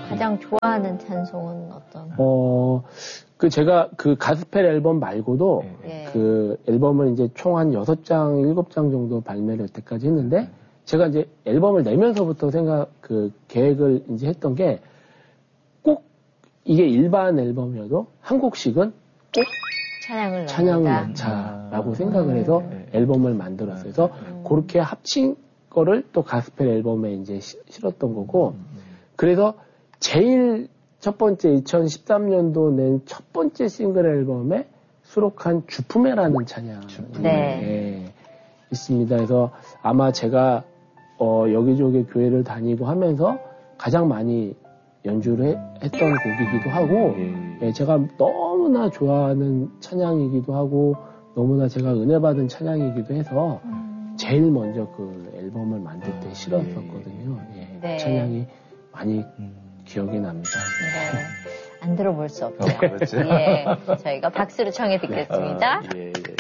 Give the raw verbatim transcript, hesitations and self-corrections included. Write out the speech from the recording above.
가장 좋아하는 찬송은 어떤? 어, 그 제가 그 가스펠 앨범 말고도 예. 그 앨범을 이제 총 한 여섯 장, 일곱 장 정도 발매를 여태까지 했는데 제가 이제 앨범을 내면서부터 생각, 그 계획을 이제 했던 게 꼭 이게 일반 앨범이어도 한 곡씩은 꼭 찬양을, 찬양을 넣는다. 넣자라고 음. 생각을 해서 음. 앨범을 만들었어요. 그래서 음. 그렇게 합친 거를 또 가스펠 앨범에 이제 시, 실었던 거고, 음. 그래서 제일 첫 번째 이천십삼 년도 낸 첫 번째 싱글 앨범에 수록한 주품에라는 찬양이 네. 예, 있습니다. 그래서 아마 제가 어, 여기저기 교회를 다니고 하면서 가장 많이 연주를 해, 했던 곡이기도 하고 음. 예, 제가 너무나 좋아하는 찬양이기도 하고 너무나 제가 은혜 받은 찬양이기도 해서 음. 제일 먼저 그 앨범을 만들 때 실었었거든요. 예, 네. 찬양이 많이 음. 기억이 납니다. 네. 안 들어볼 수 없죠. 어, 그렇죠. 예. 저희가 박수로 청해 듣겠습니다. 아, 예, 예.